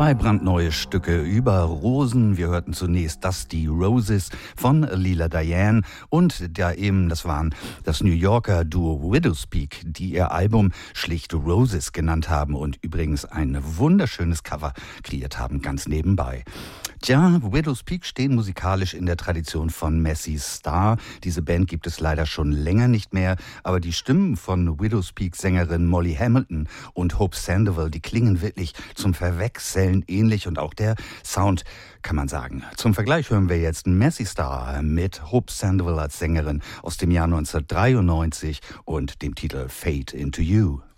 Zwei brandneue Stücke über Rosen. Wir hörten zunächst Dusty Roses von Leela Diane und das waren das New Yorker Duo Widowspeak, die ihr Album schlicht Roses genannt haben und übrigens ein wunderschönes Cover kreiert haben, ganz nebenbei. Tja, Widowspeak stehen musikalisch in der Tradition von Massey Star. Diese Band gibt es leider schon länger nicht mehr, aber die Stimmen von Widowspeak-Sängerin Molly Hamilton und Hope Sandoval, die klingen wirklich zum Verwechseln ähnlich und auch der Sound, kann man sagen. Zum Vergleich hören wir jetzt Massey Star mit Hope Sandoval als Sängerin aus dem Jahr 1993 und dem Titel Fade into You.